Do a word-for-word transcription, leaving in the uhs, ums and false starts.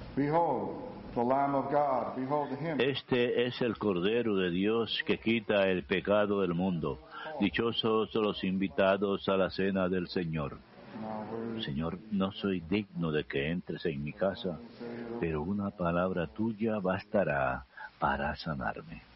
Behold, the Lamb of God, behold him. Este es el Cordero de Dios que quita el pecado del mundo. Dichosos los invitados a la cena del Señor. Señor, no soy digno de que entres en mi casa, pero una palabra tuya bastará para sanarme.